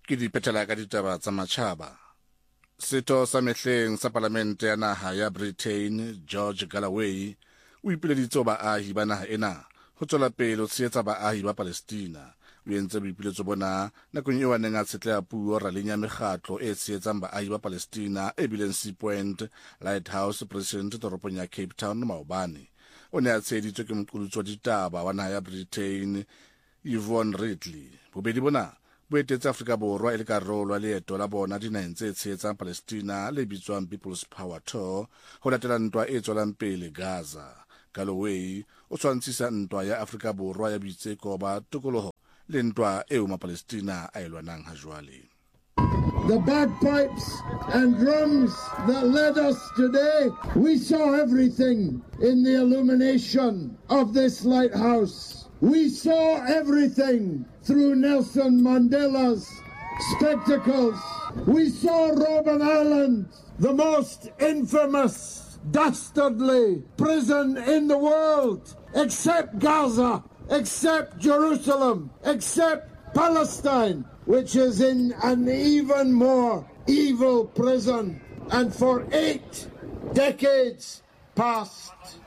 ke di petela ka ditaba tsa matjhaba. Setho sa mehleng sa parlamente ya naha ya Britain, George Galloway, o ipileditse baahi ba naha ena ho tswela pele ho tshehetsa baahi ba Palestina. O entse boipiletso bona nakong eo a neng a tshetleha puo raleng ya mekgatlo e tshehetsang baahi ba Palestina e bileng Sea Point Lighthouse President toropong ya Cape Town maobane. O ne a tsheheditswe ke moqolotsi wa ditaba wa naha ya Britain, Yvonne Ridley. Bobedi bona bo etetse Afrika Borwa e le karolo ya leeto la bona dinaheng tse tshehetsang Palestina le bitswang People's Power Tour ho latela ntwa e tswelang pele Gaza. Galloway o tshwantshisa ntwa ya Afrika Borwa ya boitseko ba tokoloho le ntwa eo ma-Palestina a e lwanang ha jwale. The bagpipes and drums that led us today, we saw everything in the illumination of this lighthouse. We saw everything through Nelson Mandela's spectacles. We saw Robben Island, the most infamous, dastardly prison in the world, except Gaza, except Jerusalem, except Palestine, which is in an even more evil prison, and for 8 decades past.